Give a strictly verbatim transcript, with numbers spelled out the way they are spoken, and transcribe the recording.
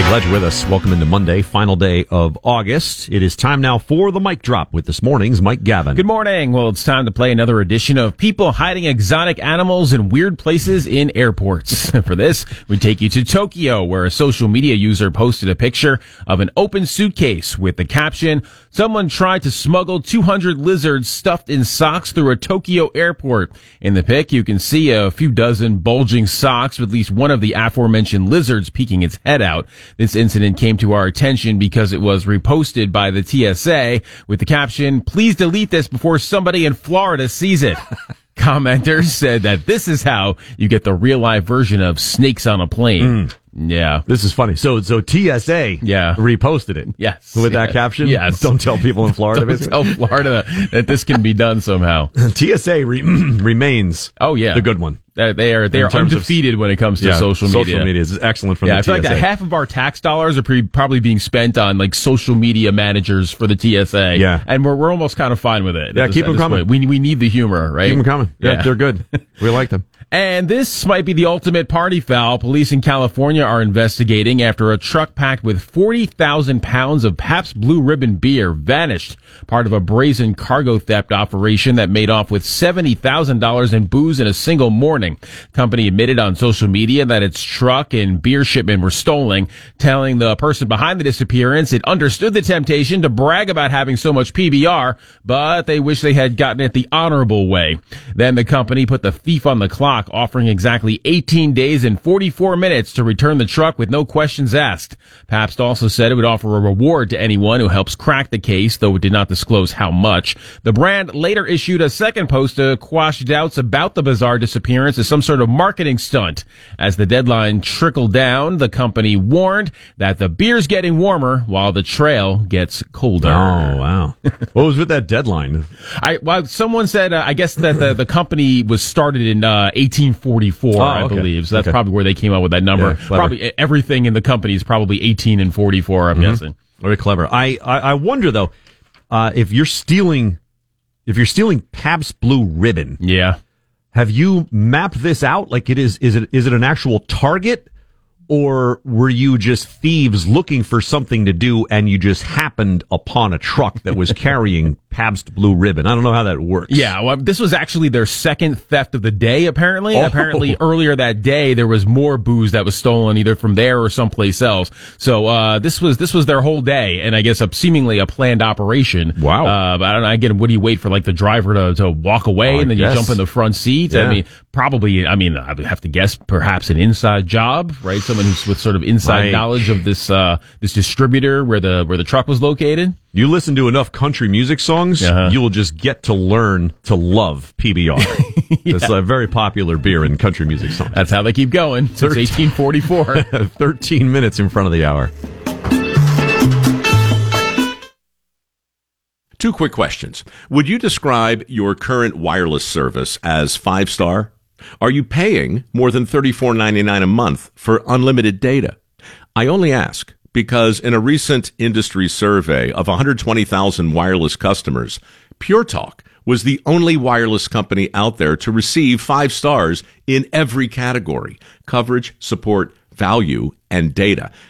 Glad you're with us. Welcome into Monday, final day of August. It is time now for the Mic Drop with this morning's Mike Gavin. Good morning. Well, it's time to play another edition of People Hiding Exotic Animals in Weird Places in Airports. For this, we take you to Tokyo, where a social media user posted a picture of an open suitcase with the caption, "Someone tried to smuggle two hundred lizards stuffed in socks through a Tokyo airport." In the pic, you can see a few dozen bulging socks with at least one of the aforementioned lizards peeking its head out. This incident came to our attention because it was reposted by the T S A with the caption, "Please delete this before somebody in Florida sees it." Commenters said that this is how you get the real-life version of snakes on a plane. Mm. Yeah. This is funny. So so T S A yeah. reposted it. Yes. With yeah. that caption? Yes. Don't tell people in Florida. Don't tell Florida that this can be done somehow. T S A re- remains oh, yeah. the good one. Uh, they are they in are undefeated of, when it comes to yeah, social media. Social media is excellent from yeah, the I feel T S A. like that half of our tax dollars are pre- probably being spent on like social media managers for the T S A. Yeah. And we're we're almost kind of fine with it. Yeah, this, keep them coming. Point. We we need the humor, right? Keep them coming. Yeah, yeah. They're good. We like them. And this might be the ultimate party foul. Police in California are investigating after a truck packed with forty thousand pounds of Pabst Blue Ribbon beer vanished, part of a brazen cargo theft operation that made off with seventy thousand dollars in booze in a single morning. Company admitted on social media that its truck and beer shipment were stolen, telling the person behind the disappearance it understood the temptation to brag about having so much P B R, but they wish they had gotten it the honorable way. Then the company put the thief on the clock, offering exactly eighteen days and forty-four minutes to return the truck with no questions asked. Pabst also said it would offer a reward to anyone who helps crack the case, though it did not disclose how much. The brand later issued a second post to quash doubts about the bizarre disappearance as some sort of marketing stunt. As the deadline trickled down, the company warned that the beer's getting warmer while the trail gets colder. Oh, wow. What was with that deadline? I well, someone said, uh, I guess that the, the company was started in uh, eighteen forty-four, oh, I okay. believe. So that's okay. probably where they came up with that number. Yeah, probably everything in the company is probably eighteen and forty-four, I'm mm-hmm. guessing. Very clever. I, I, I wonder, though, uh, if you're stealing if you're stealing Pabst Blue Ribbon. Yeah. Have you mapped this out? Like, it is, is it, is it an actual target? Or were you just thieves looking for something to do and you just happened upon a truck that was carrying Pabst Blue Ribbon? I don't know how that works. Yeah, well, this was actually their second theft of the day, apparently. Oh. Apparently, earlier that day, there was more booze that was stolen either from there or someplace else. So, uh, this was, this was their whole day, and I guess a, seemingly a planned operation. Wow. Uh, but I don't know, again, what do you wait for, like, the driver to, to walk away oh, and then guess. you jump in the front seat? Yeah. I mean, probably, I mean, I would have to guess perhaps an inside job, right? Someone who's with sort of inside right. knowledge of this, uh, this distributor where the, where the truck was located. You listen to enough country music songs, uh-huh. you will just get to learn to love P B R. yeah. It's a very popular beer in country music songs. That's how they keep going since eighteen forty-four. thirteen minutes in front of the hour. Two quick questions. Would you describe your current wireless service as five-star? Are you paying more than thirty-four ninety-nine a month for unlimited data? I only ask because in a recent industry survey of one hundred twenty thousand wireless customers, Pure Talk was the only wireless company out there to receive five stars in every category: coverage, support, value, and data.